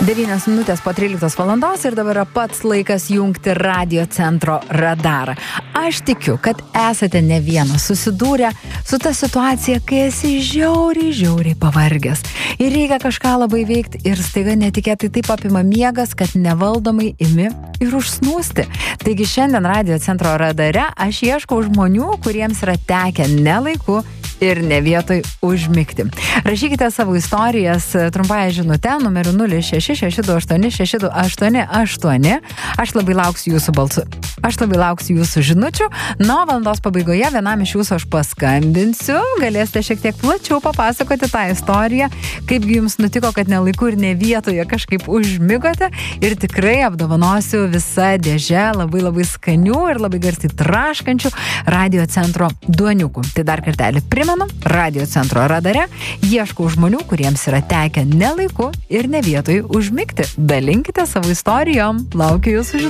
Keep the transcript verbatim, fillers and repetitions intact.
devynios minutės po tryliktos valandos ir dabar yra pats laikas jungti radio centro radarą. Aš tikiu, kad esate ne vienas susidūrę su ta situacija, kai esi žiauriai, žiauriai pavargęs. Ir reikia kažką labai veikti ir staiga netikėtai taip apima miegas, kad nevaldomai imi ir užsnūsti. Taigi šiandien radio centro radare aš ieškau žmonių, kuriems yra tekę ne laiku ir ne vietoj užmigti. Rašykite savo istorijas trumpąją žinutę numeriu nulis šeši šeši du aštuoni šeši du aštuoni aštuoni. Aš labai lauksiu jūsų balsų. Aš labai lauksiu jūsų žinučių. Nuo valandos pabaigoje vienam iš jūsų aš paskambinsiu. Galėsite šiek tiek plačiau papasakoti tą istoriją, kaipgi jums nutiko, kad ne laiku ir ne vietoje kažkaip užmigote. Ir tikrai apdovanosiu visą dėžę labai labai skanių ir labai garsiai traškančių radio centro duoniukų. Tai dar kartelį primenu, radio centro radare ieškau žmonių, kuriems yra tekę ne laiku ir ne vietoj užmigti. Dalinkite savo istorijom. Laukiu jūsų žinutės.